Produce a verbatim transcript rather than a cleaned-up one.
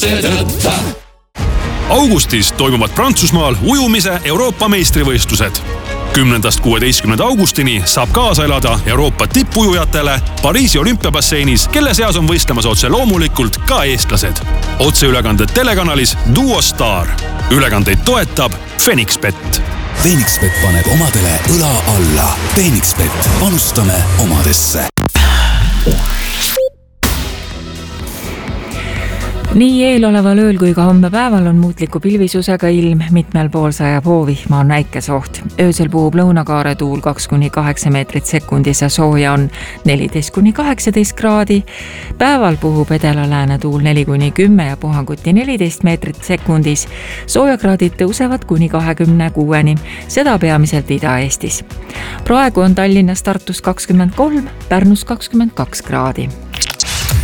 Augustis toimuvad Prantsusmaal ujumise Euroopa meistrivõistlused. kümnendast kuueteistkümnenda augustini saab kaasa elada Euroopa tippujujatele Pariisi olümpiabasseinis, kelle seas on võistlemas otse loomulikult ka eestlased. Otseülekanded telekanalis Duo Star. Ülekandeid toetab Fenixbet. Fenixbet paneb omadele õla alla. Fenixbet, panustame omadesse. Nii eeloleval ööl kui ka homme päeval on muutliku pilvisusega ilm, mitmel pool sajab hoovihma on näikesoht. Öösel puhub lõunakaare tuul kaks kuni kaheksa meetrit sekundis ja sooja on neliteist kuni kaheksateist kraadi. Päeval puhub edela-lääne tuul neli kuni kümme ja puhanguti neliteist meetrit sekundis. Soojakraadid tõusevad kuni kahekümne kuueni, seda peamiselt Ida-Eestis. Praegu on Tallinnas Tartus kakskümmend kolm, Pärnus kakskümmend kaks kraadi.